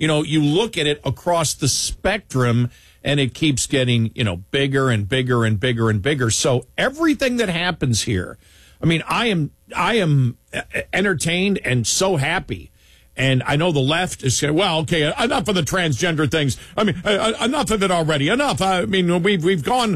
you look at it across the spectrum, and it keeps getting, bigger and bigger and bigger and bigger. So everything that happens here, I mean, I am entertained and so happy. And I know the left is saying, well, okay, enough of the transgender things. I mean, enough of it already. Enough. I mean, we've gone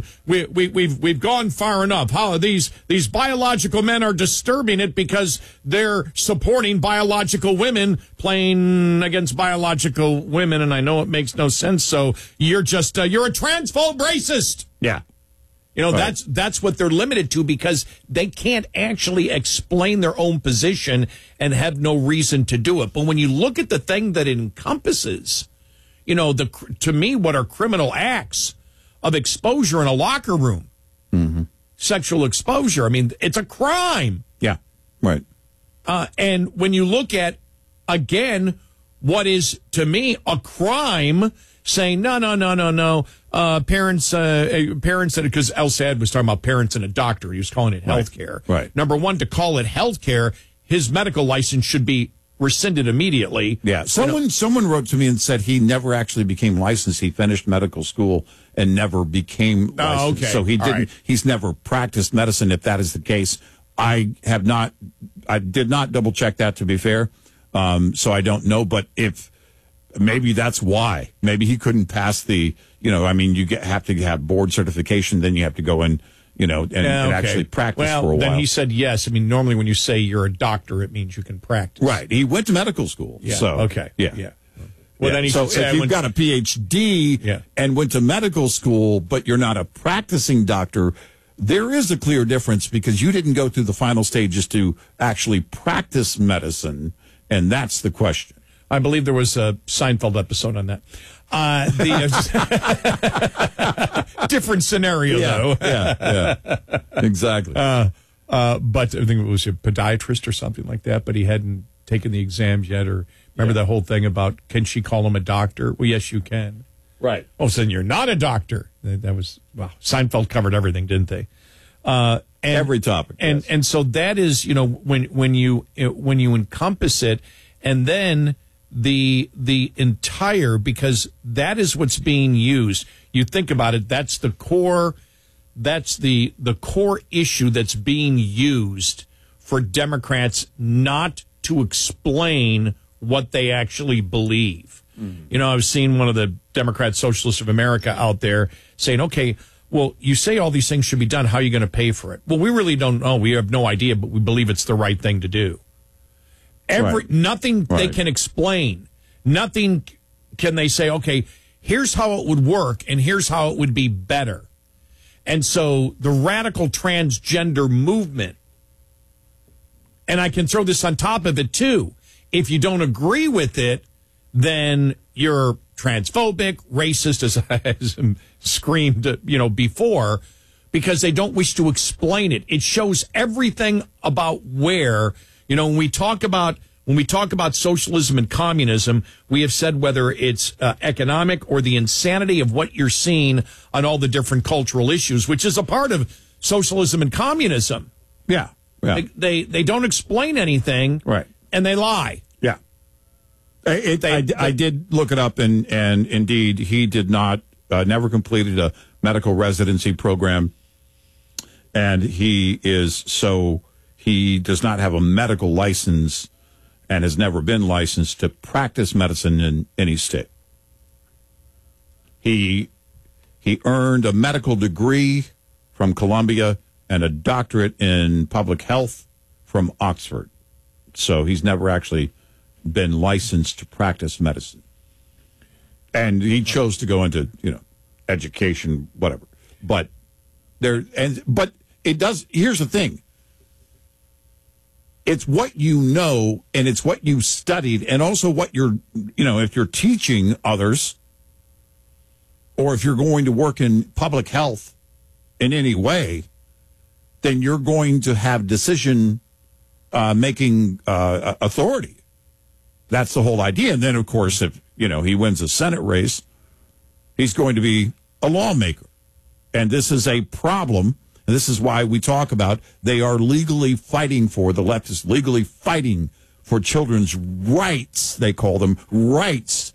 far enough. How these biological men are disturbing it because they're supporting biological women playing against biological women. And I know it makes no sense. So you're a transphobe racist. Yeah. Right. That's what they're limited to because they can't actually explain their own position and have no reason to do it. But when you look at the thing that it encompasses, to me, what are criminal acts of exposure in a locker room, sexual exposure? I mean, it's a crime. Yeah, right. And when you look at, again, what is, to me, a crime, saying, no. Parents, because El Sad was talking about parents and a doctor. He was calling it health care. Right. Number one, to call it health care, his medical license should be rescinded immediately. Yeah. Someone wrote to me and said he never actually became licensed. He finished medical school and never became licensed. Oh, okay. So he didn't. Right. He's never practiced medicine. If that is the case, I did not double check that, to be fair. So I don't know. But if maybe that's why. Maybe he couldn't pass the. You have to have board certification. Then you have to go in. And actually practice for a while. Then he said yes. I mean, normally when you say you're a doctor, it means you can practice. Right. He went to medical school. Yeah. So okay. Yeah. Well, then he so said, if you've got a PhD and went to medical school, but you're not a practicing doctor, there is a clear difference because you didn't go through the final stages to actually practice medicine, and that's the question. I believe there was a Seinfeld episode on that. Different scenario, though. Yeah, exactly. But I think it was a podiatrist or something like that, but he hadn't taken the exams yet. Or remember that whole thing about, can she call him a doctor? Well, yes, you can. Right. Oh, so then you're not a doctor. That was, Seinfeld covered everything, didn't they? Every topic. And so that is, when you encompass it, and then the entire, because that is what's being used. You think about it, that's the core issue that's being used for Democrats not to explain what they actually believe. I was seeing one of the Democrat Socialists of America out there saying, okay, well, you say all these things should be done. How are you going to pay for it? Well, we really don't know. We have no idea, but we believe it's the right thing to do. Nothing they can explain. Nothing can they say, okay, here's how it would work and here's how it would be better. And so the radical transgender movement, and I can throw this on top of it too, if you don't agree with it, then you're transphobic, racist, as I screamed, before, because they don't wish to explain it. It shows everything about where, when we talk about socialism and communism, we have said whether it's economic or the insanity of what you're seeing on all the different cultural issues, which is a part of socialism and communism. Yeah. They don't explain anything, right? And they lie. Yeah. I did look it up, and indeed, he did not, never completed a medical residency program, and he does not have a medical license and has never been licensed to practice medicine in any state. He earned a medical degree from Columbia and a doctorate in public health from Oxford. So he's never actually been licensed to practice medicine. And he chose to go into, education, whatever. But it does, here's the thing. It's what you know, and it's what you studied, and also what you're, if you're teaching others, or if you're going to work in public health in any way, then you're going to have decision making authority. That's the whole idea. And then, of course, if, he wins a Senate race, he's going to be a lawmaker. And this is a problem. And this is why we talk about they are legally fighting for, the left is legally fighting for children's rights, they call them rights